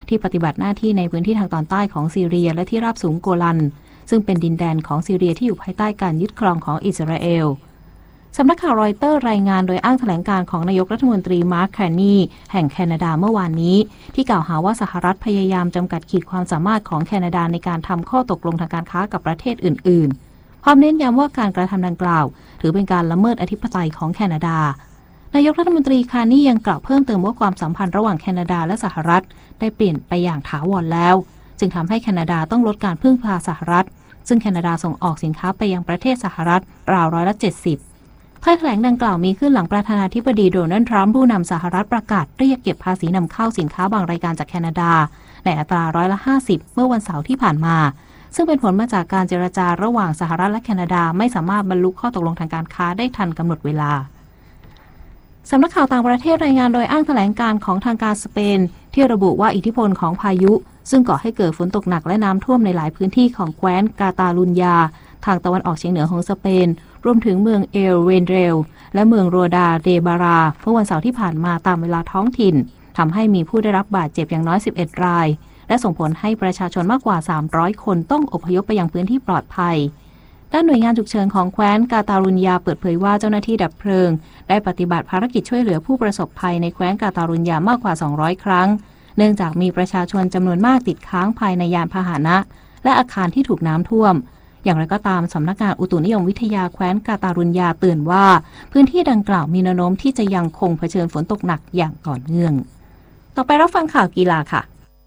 ที่ปฏิบัติหน้าที่ในพื้นที่ทางตอนใต้ของซีเรียและที่ราบสูงโกลันซึ่งเป็นดินแดนของซีเรียที่อยู่ภายใต้การยึดครองของอิสราเอลสำนักข่าวรอยเตอร์รายงานโดยอ้างแถลงการของนายกรัฐมนตรีมาร์ค แคนนีแห่งแคนาดาเมื่อวานนี้ที่กล่าวหาว่าสหรัฐพยายามจำกัดขีดความสามารถของแคนาดาในการทำข้อตกลงทางการค้ากับประเทศอื่นๆพร้อมเน้นย้ำว่าการกระทำดังกล่าวถือเป็นการละเมิดอธิปไตยของแคนาดานายกรัฐมนตรีคาร์นี่ยังกล่าวเพิ่มเติมว่าความสัมพันธ์ระหว่างแคนาดาและสหรัฐได้เปลี่ยนไปอย่างถาวรแล้วจึงทำให้แคนาดาต้องลดการพึ่งพาสหรัฐซึ่งแคนาดาส่งออกสินค้าไปยังประเทศสหรัฐราว70%ถ้อยแถลงดังกล่าวมีขึ้นหลังประธานาธิบดีโดนัลด์ทรัมป์ผู้นำสหรัฐประกาศเรียกเก็บภาษีนำเข้าสินค้าบางรายการจากแคนาดาในอัตรา50%เมื่อวันเสาร์ที่ผ่านมาซึ่งเป็นผลมาจากการเจรจาระหว่างสหรัฐและแคนาดาไม่สามารถบรรลุข้อตกลงทางการค้าได้ทันกำหนดเวลาสำนักข่าวต่างประเทศรายงานโดยอ้างแถลงการของทางการสเปนที่ระบุว่าอิทธิพลของพายุซึ่งก่อให้เกิดฝนตกหนักและน้ำท่วมในหลายพื้นที่ของแคว้นกาตาลุญญาทางตะวันออกเฉียงเหนือของสเปนรวมถึงเมืองเอลเวนเรลและเมืองโรดาเดบาราเมื่อวันเสาร์ที่ผ่านมาตามเวลาท้องถิ่นทำให้มีผู้ได้รับบาดเจ็บอย่างน้อย11รายและส่งผลให้ประชาชนมากกว่า300คนต้องอพยพไปยังพื้นที่ปลอดภัยด้านหน่วยงานฉุกเฉินของแคว้นกาตาลุญญาเปิดเผยว่าเจ้าหน้าที่ดับเพลิงได้ปฏิบัติภารกิจช่วยเหลือผู้ประสบภัยในแคว้นกาตาลุญญามากกว่า200ครั้งเนื่องจากมีประชาชนจำนวนมากติดค้างภายในยานพาหนะและอาคารที่ถูกน้ำท่วมอย่างไรก็ตามสำนักงานอุตุนิยมวิทยาแคว้นกาตาลุญญาเตือนว่าพื้นที่ดังกล่าวมีแนวโน้มที่จะยังคงเผชิญฝนตกหนักอย่างต่อเนื่องต่อไปรับฟังข่าวกีฬาค่ะ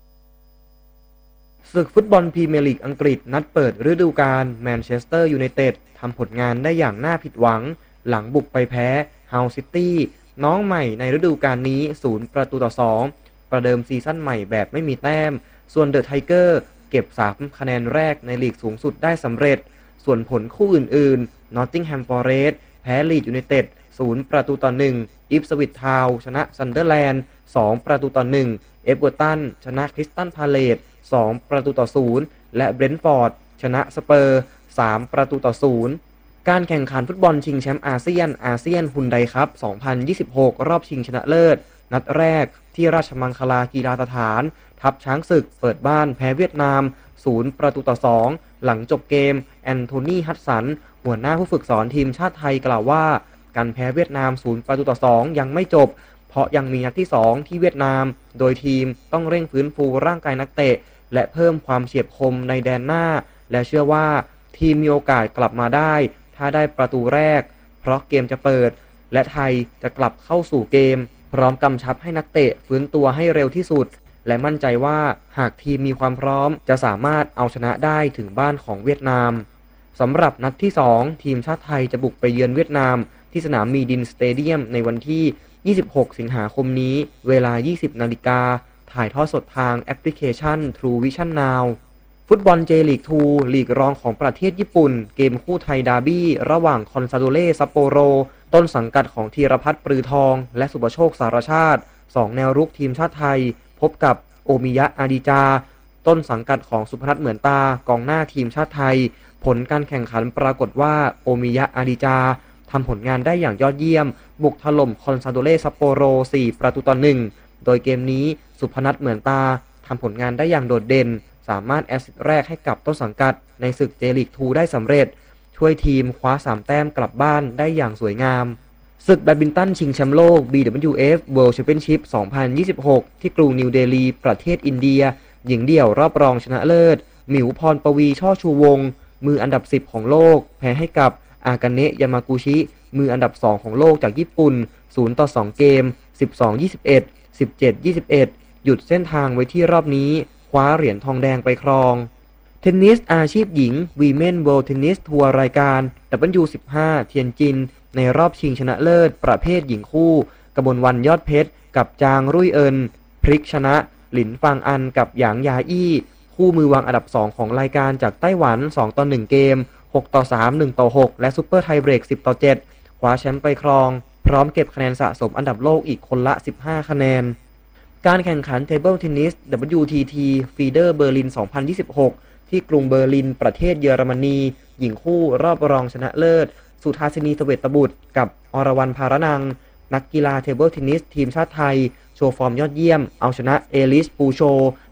ศึกฟุตบอลพรีเมียร์ลีกอังกฤษนัดเปิดฤดูกาลแมนเชสเตอร์ยูไนเต็ดทำผลงานได้อย่างน่าผิดหวังหลังบุกไปแพ้เฮาส์ซิตี้น้องใหม่ในฤดูกาลนี้0-2ประเดิมซีซั่นใหม่แบบไม่มีแต้มส่วนเดอะไทเกอร์เก็บ3คะแนนแรกในลีกสูงสุดได้สำเร็จส่วนผลคู่อื่นๆนอตติงแฮมฟอเรสต์แพ้ลีดยูไนเต็ด0-1อิปสวิชทาวน์ชนะซันเดอร์แลนด์2-1เอเวอร์ตันชนะคริสตัลพาเลซ2-0และเบรนท์ฟอร์ดชนะสเปอร์3-0การแข่งขันฟุตบอลชิงแชมป์อาเซียนฮุนไดคัพ2026รอบชิงชนะเลิศนัดแรกที่ราชมังคลากีฬาสถานทัพช้างศึกเปิดบ้านแพ้เวียดนาม0-2หลังจบเกมแอนโทนีฮัตสันหัวหน้าผู้ฝึกสอนทีมชาติไทยกล่าวว่าการแพ้เวียดนาม0-2ยังไม่จบเพราะยังมีนัดที่2ที่เวียดนามโดยทีมต้องเร่งฟื้นฟูร่างกายนักเตะและเพิ่มความเฉียบคมในแดนหน้าและเชื่อว่าทีมมีโอกาสกลับมาได้ถ้าได้ประตูแรกเพราะเกมจะเปิดและไทยจะกลับเข้าสู่เกมพร้อมกำชับให้นักเตะฟื้นตัวให้เร็วที่สุดและมั่นใจว่าหากทีมมีความพร้อมจะสามารถเอาชนะได้ถึงบ้านของเวียดนามสำหรับนัดที่2ทีมชาติไทยจะบุกไปเยือนเวียดนามที่สนามมีดินสเตเดียมในวันที่26สิงหาคมนี้เวลา 20 นาฬิกาถ่ายทอดสดทางแอปพลิเคชัน True Vision Now ฟุตบอลเจลีก2ลีกรองของประเทศญี่ปุ่นเกมคู่ไทยดาร์บี้ระหว่างคอนซาโดเล่ซัปโปโรต้นสังกัดของธีรพัฒน์ปรือทองและสุภโชคสารชาติ2แนวรุกทีมชาติไทยพบกับโอมิยะอาดิจาต้นสังกัดของสุพนัทเหมือนตากองหน้าทีมชาติไทยผลการแข่งขันปรากฏว่าโอมิยะอาดิจาทำผลงานได้อย่างยอดเยี่ยมบุกถล่มคอนซาโดเล่ซัปโปโร4-1โดยเกมนี้สุพนัทเหมือนตาทำผลงานได้อย่างโดดเด่นสามารถแอสซิสต์แรกให้กับต้นสังกัดในศึกเจลีก2ได้สำเร็จช่วยทีมคว้า3แต้มกลับบ้านได้อย่างสวยงามศึกแบดมินตันชิงแชมป์โลก BWF World Championship 2026ที่กรุงนิวเดลีประเทศอินเดียหญิงเดี่ยวรอบรองชนะเลิศหมิวพรปวีช่อชูวงศ์มืออันดับ10ของโลกแพ้ให้กับอากาเนะยามากุชิมืออันดับ2ของโลกจากญี่ปุ่น0-2เกม12-21 17-21หยุดเส้นทางไว้ที่รอบนี้คว้าเหรียญทองแดงไปครองเทนนิสอาชีพหญิง Women World Tennis Tour รายการ W15 เทียนจินในรอบชิงชนะเลิศประเภทหญิงคู่กมลวรรณยอดเพชรกับจางรุ่ยเอินพลิกชนะหลินฟางอันกับหยางยาอี้คู่มือวางอันดับ2ของรายการจากไต้หวัน2-1เกม6-3 1-6และซุปเปอร์ไทเบรก10-7คว้าแชมป์ไปครองพร้อมเก็บคะแนนสะสมอันดับโลกอีกคนละ15คะแนนการแข่งขันเทเบิลเทนนิส WTT Feeder Berlin 2026ที่กรุงเบอร์ลินประเทศเยอรมนีหญิงคู่รอบรองชนะเลิศสุธาสินีเสวตบุตรกับอรวรรณภารนังนักกีฬาเทเบิลเทนนิสทีมชาติไทยโชว์ฟอร์มยอดเยี่ยมเอาชนะเอลิสปูโช